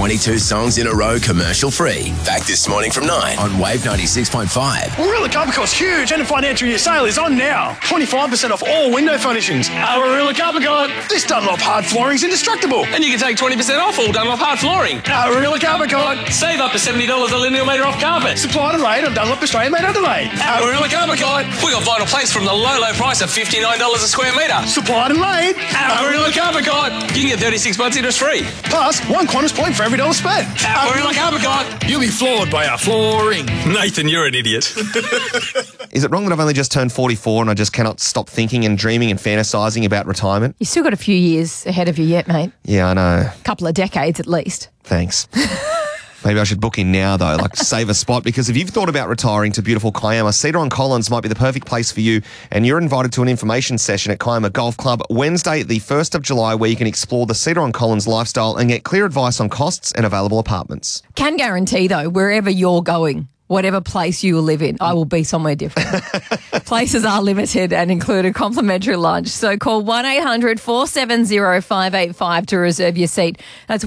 22 songs in a row commercial free. Back this morning from 9 on Wave 96.5. Arilla Carpet huge and the financial year sale is on now. 25% off all window furnishings. Arilla Carpet. This Dunlop hard flooring is indestructible. And you can take 20% off all Dunlop hard flooring. Arilla Carpet. Save up to $70 a linear metre off carpet. Supply and rate on Dunlop Australia made Adelaide. Arilla Carpet. We got vinyl planks from the low price of $59 a square metre. Supply and rate. Arilla Carpet. You can get 36 months interest free. Plus, one Qantas point for every dollar spent. Arilla Carpet. You'll be floored by our flooring. Nathan, you're an idiot. Is it wrong that I've only just turned 44 and I just cannot stop thinking and dreaming and fantasising about retirement? You've still got a few years ahead of you yet, mate. Yeah, I know. A couple of decades at least. Thanks. Maybe I should book in now, though, like save a spot, because if you've thought about retiring to beautiful Kiama, Cedar-on-Collins might be the perfect place for you, and you're invited to an information session at Kiama Golf Club Wednesday, the 1st of July, where you can explore the Cedar-on-Collins lifestyle and get clear advice on costs and available apartments. Can guarantee, though, wherever you're going, whatever place you will live in, I will be somewhere different. Places are limited and include a complimentary lunch. So call 1-800-470-585 to reserve your seat. That's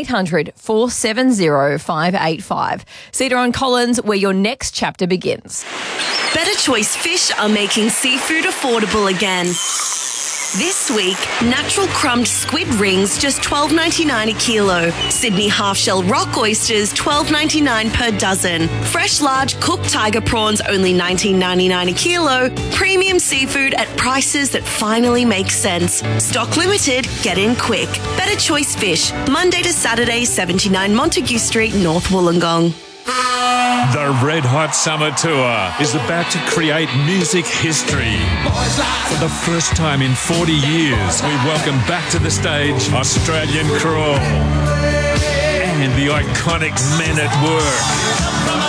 1-800-470-585. Cedar-on-Collins, where your next chapter begins. Better Choice Fish are making seafood affordable again. This week, natural crumbed squid rings just $12.99 a kilo. Sydney half-shell rock oysters $12.99 per dozen. Fresh large cooked tiger prawns only $19.99 a kilo. Premium seafood at prices that finally make sense. Stock limited, get in quick. Better Choice Fish, Monday to Saturday, 79 Montague Street, North Wollongong. The Red Hot Summer Tour is about to create music history. For the first time in 40 years, we welcome back to the stage Australian Crawl and the iconic Men at Work.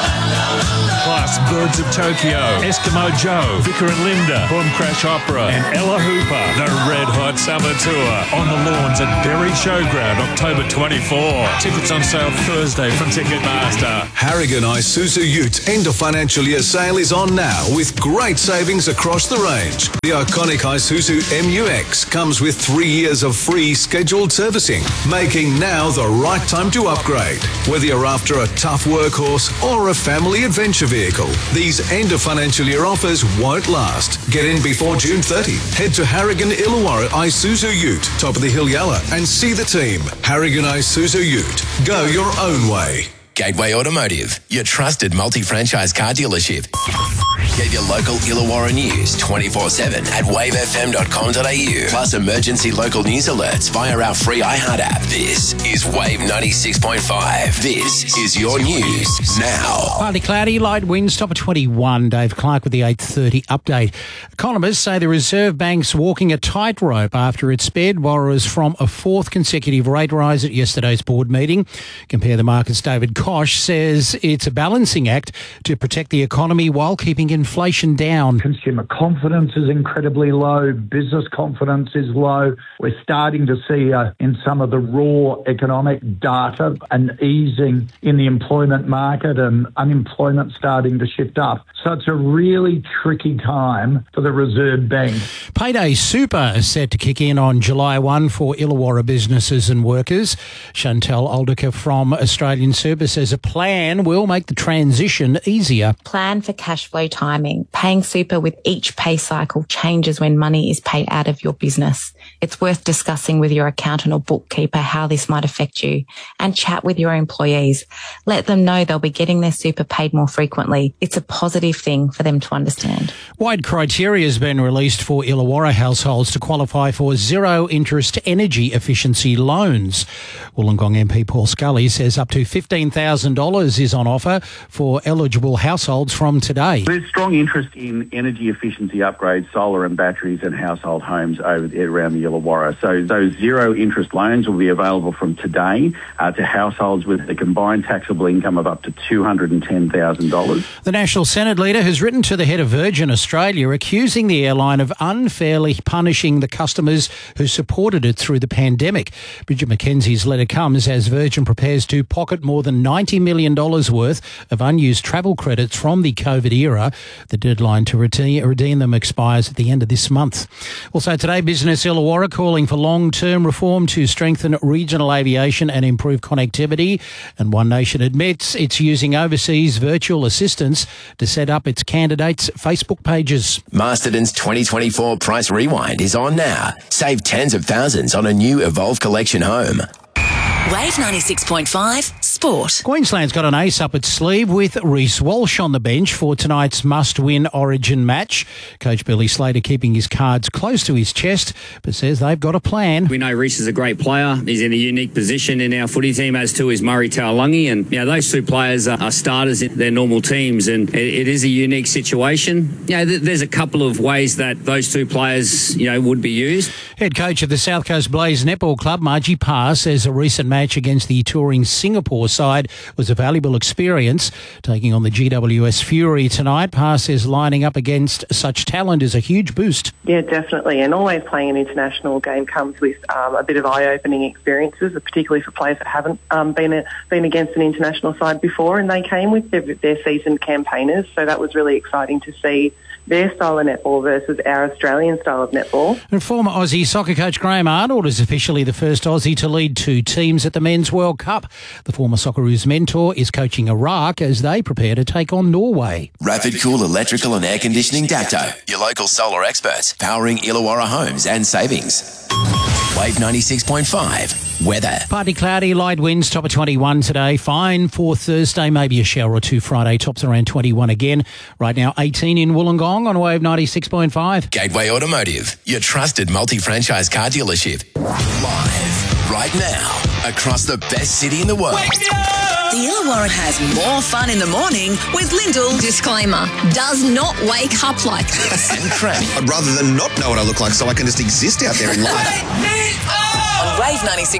Plus Birds of Tokyo, Eskimo Joe, Vicar and Linda, Boom Crash Opera and Ella Hooper. The Red Hot Summer Tour on the lawns at Berry Showground, October 24. Tickets on sale Thursday from Ticketmaster. Harrigan Isuzu Ute end of financial year sale is on now with great savings across the range. The iconic Isuzu MUX comes with 3 years of free scheduled servicing, making now the right time to upgrade. Whether you're after a tough workhorse or a family adventure vehicle, these end of financial year offers won't last. Get in before June 30. Head to Harrigan Illawarra Isuzu Ute, top of the hill Yalla, and see the team. Harrigan Isuzu Ute. Go your own way. Gateway Automotive, your trusted multi-franchise car dealership. Get your local Illawarra news 24/7 at wavefm.com.au. Plus emergency local news alerts via our free iHeart app. This is Wave 96.5. This is your news now. Partly cloudy, light winds, top of 21. Dave Clark with the 8:30 update. Economists say the Reserve Bank's walking a tightrope after it spared borrowers from a fourth consecutive rate rise at yesterday's board meeting. Compare the Markets' David Koch says it's a balancing act to protect the economy while keeping inflation down. Consumer confidence is incredibly low. Business confidence is low. We're starting to see in some of the raw economic data an easing in the employment market and unemployment starting to shift up. So it's a really tricky time for the Reserve Bank. Payday Super is set to kick in on July 1 for Illawarra businesses and workers. Chantel Aldica from Australian Super says a plan will make the transition easier. Plan for cash flow timing. Paying super with each pay cycle changes when money is paid out of your business. It's worth discussing with your accountant or bookkeeper how this might affect you, and chat with your employees. Let them know they'll be getting their super paid more frequently. It's a positive thing for them to understand. Wide criteria has been released for Illawarra households to qualify for zero-interest energy efficiency loans. Wollongong MP Paul Scully says up to $15,000 is on offer for eligible households from today. There's strong interest in energy efficiency upgrades, solar and batteries and household homes around the Illawarra. So those zero-interest loans will be available from today to households with a combined taxable income of up to $210,000. The National Senate leader has written to the head of Virgin Australia accusing the airline of unfairly punishing the customers who supported it through the pandemic. Bridget McKenzie's letter comes as Virgin prepares to pocket more than $90 million worth of unused travel credits from the COVID era The deadline to redeem them expires at the end of this month. Also today, Business Illawarra calling for long-term reform to strengthen regional aviation and improve connectivity. And One Nation admits it's using overseas virtual assistants to set up its candidates' Facebook pages. Masterton's 2024 Price Rewind is on now. Save tens of thousands on a new Evolve Collection home. Wave 96.5 Sport. Queensland's got an ace up its sleeve with Reece Walsh on the bench for tonight's must-win Origin match. Coach Billy Slater keeping his cards close to his chest, but says they've got a plan. We know Reece is a great player. He's in a unique position in our footy team, as too is Murray Taulagi. And those two players are starters in their normal teams, and it is a unique situation. There's a couple of ways that those two players, would be used. Head coach of the South Coast Blaze Netball Club, Margie Parr, says a recent match against the touring Singapore side was a valuable experience. Taking on the GWS Fury tonight, Parr says lining up against such talent is a huge boost. Yeah, definitely. And always playing an international game comes with a bit of eye-opening experiences, particularly for players that haven't been against an international side before, and they came with their seasoned campaigners. So that was really exciting to see their style of netball versus our Australian style of netball. And former Aussie soccer coach Graham Arnold is officially the first Aussie to lead two teams at the Men's World Cup. The former Socceroos mentor is coaching Iraq as they prepare to take on Norway. Rapid Cool Electrical and Air Conditioning Dapto, your local solar experts, powering Illawarra homes and savings. Wave 96.5 weather. Partly cloudy, light winds, top of 21 today. Fine for Thursday, maybe a shower or two Friday, tops around 21 again. Right now 18 in Wollongong on Wave 96.5. Gateway Automotive, your trusted multi-franchise car dealership. Live right now across the best city in the world. The Illawarra has more fun in the morning with Lyndall. Disclaimer, does not wake up like this. And Crammy. I'd rather than not know what I look like so I can just exist out there in life. On Wave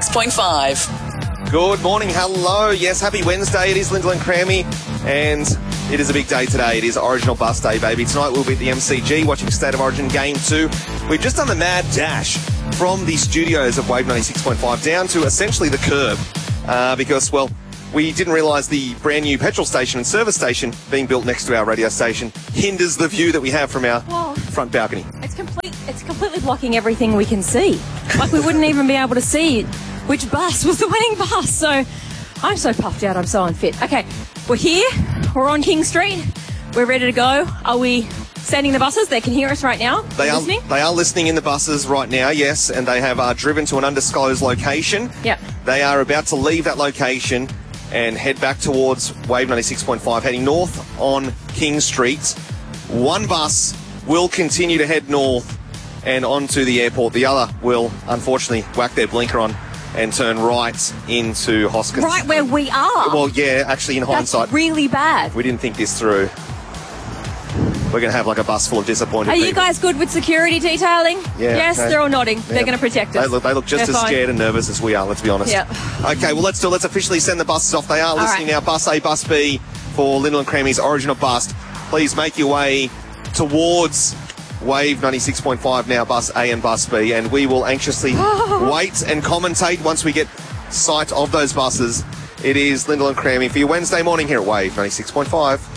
96.5. Good morning, hello. Yes, happy Wednesday. It is Lyndall and Crammy, and it is a big day today. It is Original Bus Day, baby. Tonight we'll be at the MCG watching State of Origin Game 2. We've just done the mad dash from the studios of Wave 96.5 down to essentially the curb because, well, we didn't realise the brand new petrol station and service station being built next to our radio station hinders the view that we have from our front balcony. It's completely blocking everything we can see. Like we wouldn't even be able to see which bus was the winning bus. So I'm so puffed out. I'm so unfit. Okay, we're here. We're on King Street. We're ready to go. Are we sending the buses? They can hear us right now. They are listening in the buses right now, yes, and they have driven to an undisclosed location. Yep. They are about to leave that location and head back towards Wave 96.5, heading north on King Street. One bus will continue to head north and onto the airport. The other will, unfortunately, whack their blinker on and turn right into Hoskins. Right where we are. Well, yeah, actually, in hindsight. That's really bad. We didn't think this through. We're going to have like a bus full of disappointed people. Are you guys good with security detailing? Yeah. Yes, they're all nodding. Yeah. They're going to protect us. They look just as scared and nervous as we are, let's be honest. Yep. Okay, well, let's officially send the buses off. They are listening now. Bus A, Bus B for Lyndall and Crammy's Original Bust. Please make your way towards Wave 96.5 now, Bus A and Bus B, and we will anxiously wait and commentate once we get sight of those buses. It is Lyndall and Crammy for your Wednesday morning here at Wave 96.5.